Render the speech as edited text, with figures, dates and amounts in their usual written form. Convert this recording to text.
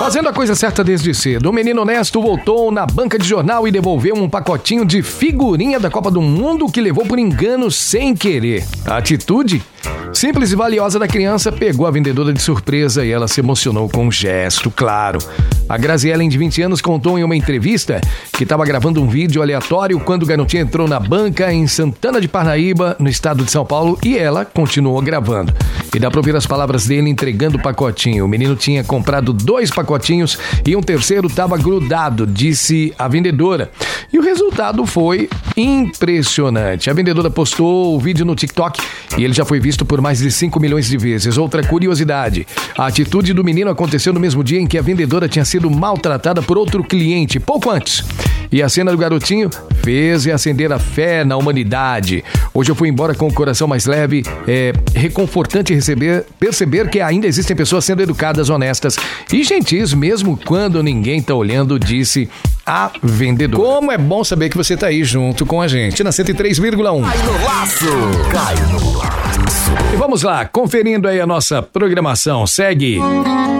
Fazendo a coisa certa desde cedo, o menino honesto voltou na banca de jornal e devolveu um pacotinho de figurinha da Copa do Mundo que levou por engano sem querer. A atitude simples e valiosa da criança pegou a vendedora de surpresa e ela se emocionou com um gesto, claro. A Graziellen, de 20 anos, contou em uma entrevista que estava gravando um vídeo aleatório quando o garotinho entrou na banca em Santana de Parnaíba, no estado de São Paulo, e ela continuou gravando. E dá pra ouvir as palavras dele entregando o pacotinho. O menino tinha comprado 2 pacotinhos e um terceiro estava grudado, disse a vendedora. E o resultado foi impressionante. A vendedora postou o vídeo no TikTok e ele já foi visto por mais de 5 milhões de vezes. Outra curiosidade, a atitude do menino aconteceu no mesmo dia em que a vendedora tinha sido maltratada por outro cliente, pouco antes. E a cena do garotinho fez reacender a fé na humanidade. Hoje eu fui embora com o coração mais leve. É reconfortante perceber que ainda existem pessoas sendo educadas, honestas e gentis, mesmo quando ninguém tá olhando, disse a vendedora. Como é bom saber que você tá aí junto com a gente na 103,1. Cai no laço! Cai no laço! E vamos lá, conferindo aí a nossa programação. Segue